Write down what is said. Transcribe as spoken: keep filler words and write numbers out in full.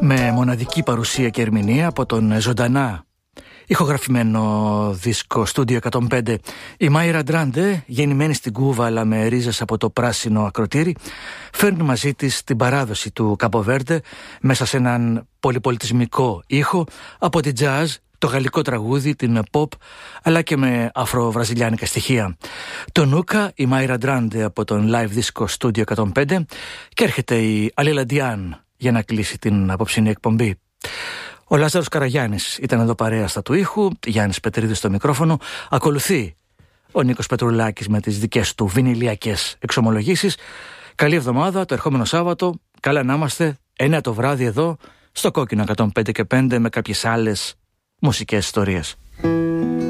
Με μοναδική παρουσία και ερμηνεία από τον ζωντανά ηχογραφημένο δίσκο Studio εκατόν πέντε, η Μάιρα Ντράντε, γεννημένη στην Κούβα αλλά με ρίζες από το πράσινο ακροτήρι, φέρνει μαζί της την παράδοση του Καμποβέρντε μέσα σε έναν πολυπολιτισμικό ήχο από την jazz, το γαλλικό τραγούδι, την pop, αλλά και με αφροβραζιλιάνικα στοιχεία. Το Νούκα, η Μάιρα Ντράντε από τον live δίσκο Studio εκατόν πέντε, και έρχεται η Αλίλα Ντιάν για να κλείσει την απόψινή εκπομπή. Ο Λάζαρος Καραγιάννης ήταν εδώ παρέα στα του ήχου, Γιάννης Πετρίδης στο μικρόφωνο. Ακολουθεί ο Νίκος Πετρουλάκης με τις δικές του βινιλιακές εξομολογήσεις. Καλή εβδομάδα, το ερχόμενο Σάββατο. Καλά να είμαστε, εννιά το βράδυ εδώ στο Κόκκινο εκατόν πέντε και πέντε με κάποιες άλλες μουσικές ιστορίες.